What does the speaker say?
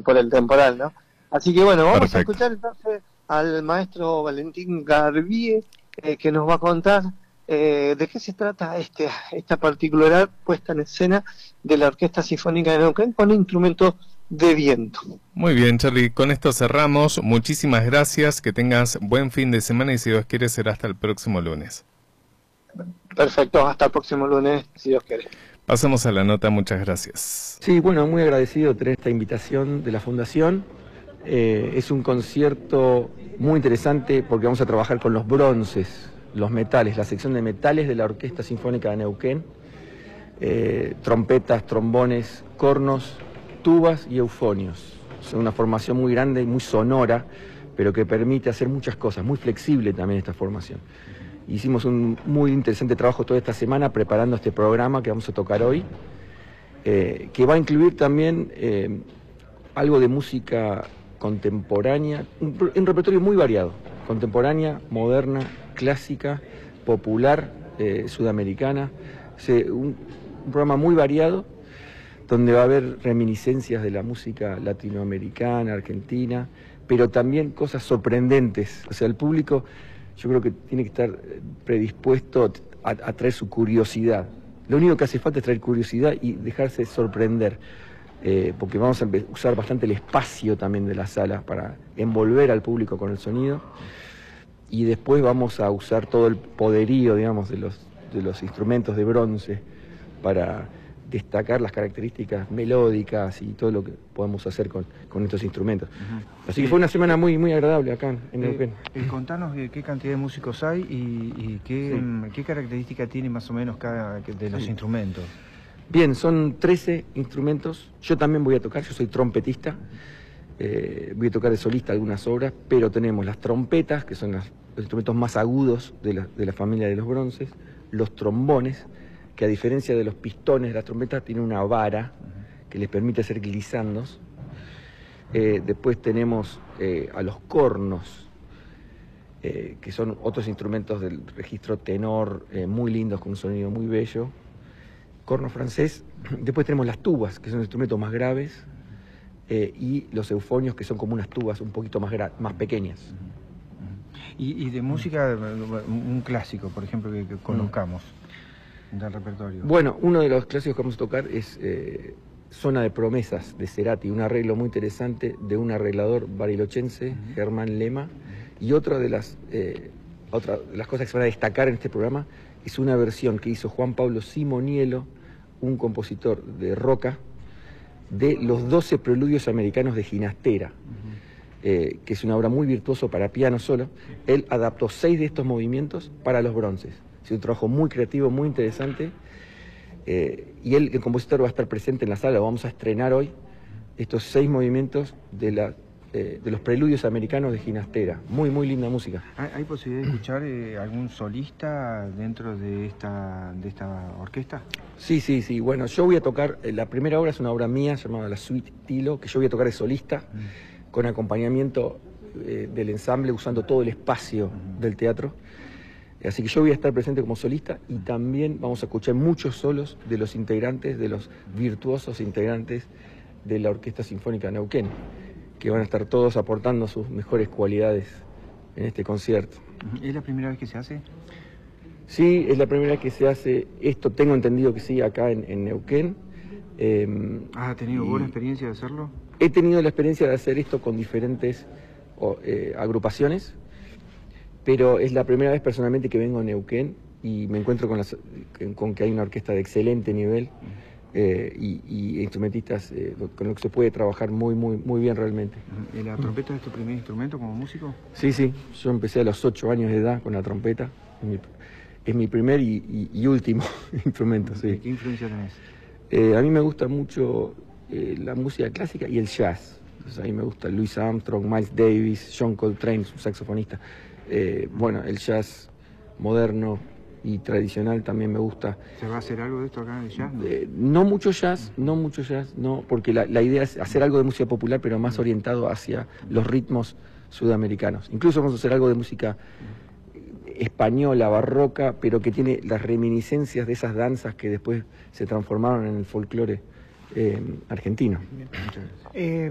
por el temporal, ¿no? Así que bueno, vamos Perfecto. a escuchar entonces al maestro Valentín Garbié, que nos va a contar de qué se trata esta particular puesta en escena de la Orquesta Sinfónica de Neuquén con instrumentos de viento. Muy bien, Charlie, con esto cerramos. Muchísimas gracias, que tengas buen fin de semana y si Dios quiere será hasta el próximo lunes. Perfecto, hasta el próximo lunes, si Dios quiere. Pasamos a la nota, muchas gracias. Sí, bueno, muy agradecido de tener esta invitación de la Fundación. Es un concierto muy interesante porque vamos a trabajar con los bronces, los metales, la sección de metales de la Orquesta Sinfónica de Neuquén. Trompetas, trombones, cornos, tubas y eufonios. Es una formación muy grande y muy sonora, pero que permite hacer muchas cosas, muy flexible también esta formación. Hicimos un muy interesante trabajo toda esta semana preparando este programa que vamos a tocar hoy, que va a incluir también algo de música contemporánea, un repertorio muy variado, contemporánea, moderna, clásica, popular, sudamericana, un programa muy variado, donde va a haber reminiscencias de la música latinoamericana, argentina, pero también cosas sorprendentes. O sea, el público yo creo que tiene que estar predispuesto a traer su curiosidad. Lo único que hace falta es traer curiosidad y dejarse sorprender, porque vamos a usar bastante el espacio también de la sala para envolver al público con el sonido, y después vamos a usar todo el poderío, digamos, de los instrumentos de bronce para destacar las características melódicas y todo lo que podemos hacer con estos instrumentos. Así que fue una semana muy, muy agradable acá en Neuquén. Contanos qué cantidad de músicos hay y qué característica tiene más o menos cada de los instrumentos. Bien, son 13 instrumentos. Yo también voy a tocar, yo soy trompetista. Voy a tocar de solista algunas obras, pero tenemos las trompetas, que son los instrumentos más agudos de la familia de los bronces, los trombones, que a diferencia de los pistones de las trompetas tienen una vara que les permite hacer glisandos. Después tenemos a los cornos, que son otros instrumentos del registro tenor, muy lindos, con un sonido muy bello. Corno francés. Después tenemos las tubas, que son instrumentos más graves, y los eufonios, que son como unas tubas un poquito más pequeñas. Y de música, un clásico, por ejemplo, que conozcamos del repertorio. Bueno, uno de los clásicos que vamos a tocar es Zona de Promesas, de Cerati, un arreglo muy interesante de un arreglador barilochense, Germán Lema, y otra de las cosas que se van a destacar en este programa es una versión que hizo Juan Pablo Simoniello, un compositor de Roca, de los 12 preludios americanos de Ginastera, que es una obra muy virtuosa para piano solo. Él adaptó 6 de estos movimientos para los bronces. Es un trabajo muy creativo, muy interesante, y el compositor va a estar presente en la sala. Vamos a estrenar hoy estos 6 movimientos de los preludios americanos de Ginastera. Muy, muy linda música. ¿Hay posibilidad de escuchar algún solista dentro de esta orquesta? Sí. Bueno, yo voy a tocar, la primera obra es una obra mía llamada La Suite Tilo, que yo voy a tocar de solista, con acompañamiento del ensamble, usando todo el espacio del teatro. Así que yo voy a estar presente como solista, y también vamos a escuchar muchos solos de los integrantes, de los virtuosos integrantes de la Orquesta Sinfónica de Neuquén, que van a estar todos aportando sus mejores cualidades en este concierto. ¿Es la primera vez que se hace? Sí, es la primera vez que se hace esto, tengo entendido que sí, acá en Neuquén. ¿Has tenido buena experiencia de hacerlo? He tenido la experiencia de hacer esto con diferentes agrupaciones, pero es la primera vez personalmente que vengo a Neuquén y me encuentro con que hay una orquesta de excelente nivel, y instrumentistas con los que se puede trabajar muy, muy, muy bien realmente. ¿La trompeta es tu primer instrumento como músico? Sí, yo empecé a los 8 años de edad con la trompeta. Es mi primer y último instrumento, sí. ¿Qué influencia tenés? A mí me gusta mucho la música clásica y el jazz. Entonces, a mí me gusta Louis Armstrong, Miles Davis, John Coltrane, un saxofonista. Bueno, el jazz moderno y tradicional también me gusta. ¿Se va a hacer algo de esto acá en el jazz? No mucho jazz, porque la idea es hacer algo de música popular, pero más orientado hacia los ritmos sudamericanos. Incluso vamos a hacer algo de música española, barroca, pero que tiene las reminiscencias de esas danzas que después se transformaron en el folclore argentino. Muchas gracias.